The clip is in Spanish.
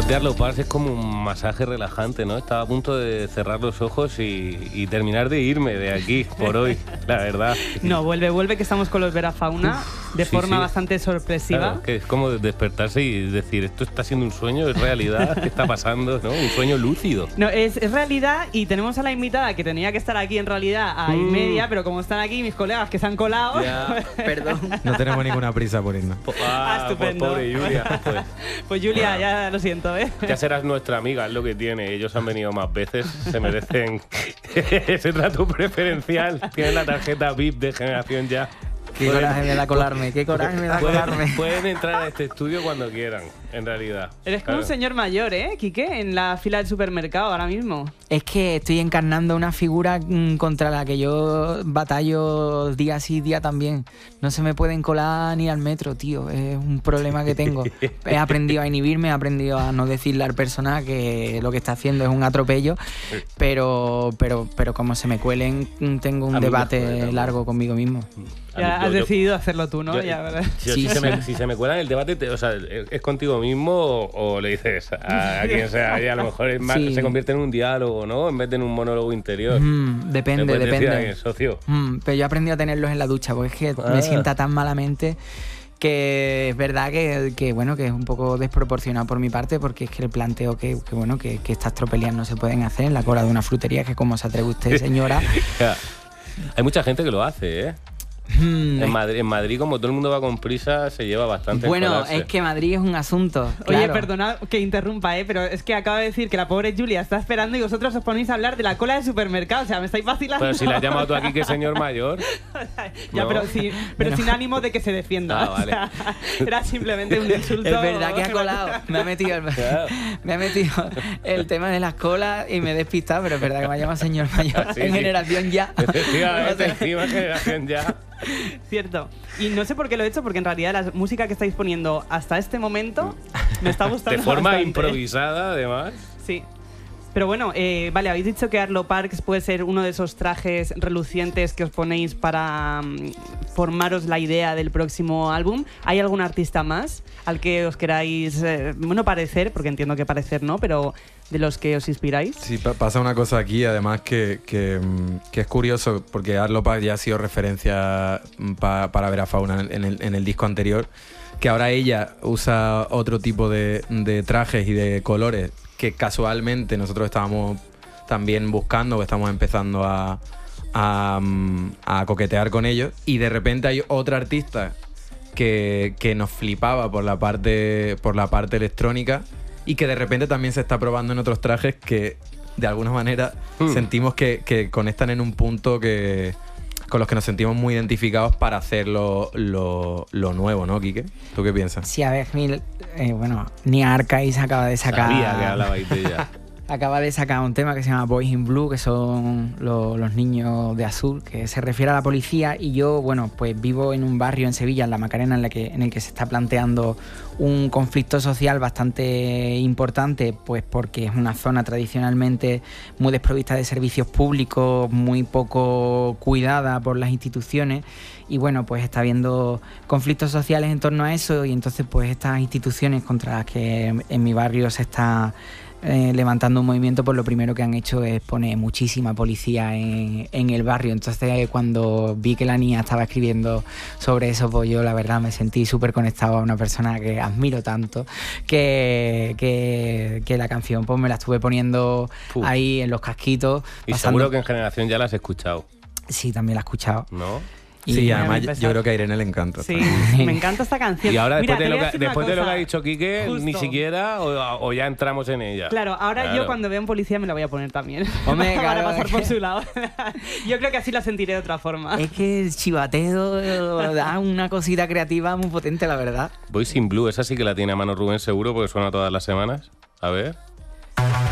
voz de Arlo Parks es como un masaje relajante, ¿no? Estaba a punto de cerrar los ojos y terminar de irme de aquí por hoy, la verdad. No, vuelve que estamos con los Verafauna de forma bastante sorpresiva. Claro, que es como despertarse y decir, esto está siendo un sueño, es realidad, ¿qué está pasando? ¿No? Un sueño lúcido. No, es realidad, y tenemos a la invitada que tenía que estar aquí en realidad a y media, pero como están aquí mis colegas que se han colado... Ya. Perdón. No tenemos ninguna prisa por irnos. Estupendo. Pobre Julia. Pues Julia, ya lo siento, ¿eh? Ya serás nuestra amiga, es lo que tiene. Ellos han venido más veces, se merecen ese trato preferencial. Tienen la tarjeta VIP de Generación Ya. Qué coraje me da colarme, qué coraje me da colarme. Pueden entrar a este estudio cuando quieran, en realidad. Eres como un señor mayor, ¿eh, Quique? En la fila del supermercado ahora mismo. Es que estoy encarnando una figura contra la que yo batallo día sí, día también. No se me pueden colar ni al metro, tío. Es un problema que tengo. He aprendido a inhibirme, he aprendido a no decirle al persona que lo que está haciendo es un atropello. Pero como se me cuelen, tengo un debate largo conmigo mismo. Ya has decidido hacerlo tú, ¿no? Si se me cuela en el debate, o sea, ¿es contigo mismo o le dices a quien sea? Y a lo mejor es más, se convierte en un diálogo, ¿no? En vez de en un monólogo interior. Depende. Socio. Pero yo he aprendido a tenerlos en la ducha, porque es que me sienta tan malamente que es verdad que bueno, que es un poco desproporcionado por mi parte, porque es que el planteo que estas tropelías no se pueden hacer en la cola de una frutería, que como se atreve usted, señora. Hay mucha gente que lo hace, ¿eh? En Madrid, como todo el mundo va con prisa, se lleva bastante. Bueno, es que Madrid es un asunto. Oye, claro. perdona que interrumpa, pero es que acabo de decir que la pobre Julia está esperando y vosotros os ponéis a hablar de la cola del supermercado. O sea, me estáis vacilando. Pero si la has llamado tú aquí que señor mayor. Ya, ¿no? pero sin ánimo de que se defienda. Vale. O sea, era simplemente un insulto. Es verdad que ha colado. Me ha metido el tema de las colas y me he despistado, pero es verdad que me ha llamado señor mayor en Generación Ya. Efectivamente, encima Generación Ya. Cierto. Y no sé por qué lo he hecho, porque en realidad la música que estáis poniendo hasta este momento me está gustando. De forma bastante. improvisada, además. Sí. Pero bueno, vale, habéis dicho que Arlo Parks puede ser uno de esos trajes relucientes que os ponéis para formaros la idea del próximo álbum. ¿Hay algún artista más al que os queráis, parecer, porque entiendo que parecer no, pero de los que os inspiráis? Sí, pasa una cosa aquí, además, que es curioso, porque Arlo Parks ya ha sido referencia para Verafauna en el disco anterior, que ahora ella usa otro tipo de trajes y de colores que casualmente nosotros estábamos también buscando, o estamos empezando a coquetear con ellos, y de repente hay otra artista que nos flipaba por la parte electrónica, y que de repente también se está probando en otros trajes que de alguna manera sentimos que conectan en un punto con los que nos sentimos muy identificados para hacer lo nuevo, ¿no, Quique? ¿Tú qué piensas? Sí, a ver, ni Archives acaba de sacar... Sabía que hablabais de ella. Acaba de sacar un tema que se llama Boys in Blue, que son los niños de azul, que se refiere a la policía. Y yo, pues vivo en un barrio en Sevilla, en La Macarena, en el que se está planteando un conflicto social bastante importante, pues porque es una zona tradicionalmente muy desprovista de servicios públicos, muy poco cuidada por las instituciones. Y bueno, pues está habiendo conflictos sociales en torno a eso, y entonces pues estas instituciones contra las que en mi barrio se está levantando un movimiento, pues lo primero que han hecho es poner muchísima policía en el barrio. Entonces, cuando vi que la niña estaba escribiendo sobre eso, pues yo la verdad me sentí súper conectado a una persona que admiro tanto, que la canción pues me la estuve poniendo ahí en los casquitos. Y seguro que en Generación Ya la has escuchado. Sí, también la he escuchado. ¿No? Sí, además yo creo que a Irene le encanta. Sí, me encanta esta canción. Y ahora, después de lo que ha que dicho Quique, justo. ni siquiera, o ya entramos en ella. Claro, ahora yo cuando vea un policía me la voy a poner también. Hombre, para pasar por su lado. Yo creo que así la sentiré de otra forma. Es que el chivateo da una cosita creativa muy potente, la verdad. Boys in Blue, esa sí que la tiene a mano Rubén seguro, porque suena todas las semanas. A ver...